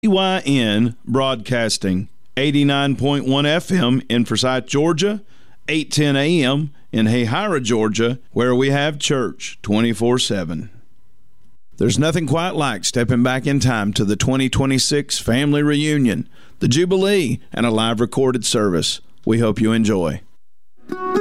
EYN Broadcasting, 89.1 FM in Forsyth, Georgia, 810 AM in Hayhira, Georgia, where we have church 24/7. There's nothing quite like stepping back in time to the 2026 family reunion, the Jubilee, and a live recorded service. We hope you enjoy.